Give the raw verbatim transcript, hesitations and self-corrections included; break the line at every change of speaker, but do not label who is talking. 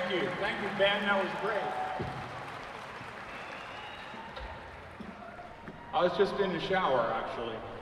Thank you. Thank you, Ben. That was great. I was just in the shower, actually.